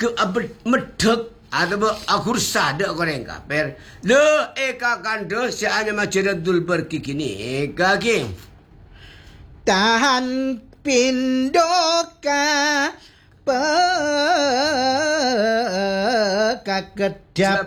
medek atau akur sada koreng kaper le eka kande si hanya macam dul berkikini kaki tahan pindoka kakedap